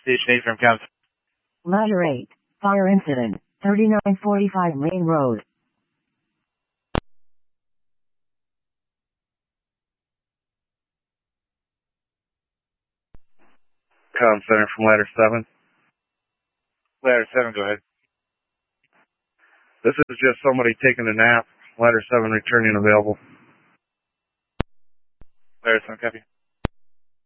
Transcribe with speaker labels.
Speaker 1: Station 8 from County.
Speaker 2: Ladder 8. Fire incident. 3945 Main Road.
Speaker 3: Comm Center from Ladder 7.
Speaker 1: Ladder 7, go ahead.
Speaker 3: This is just somebody taking a nap. Ladder 7 returning available.
Speaker 1: Ladder 7, copy.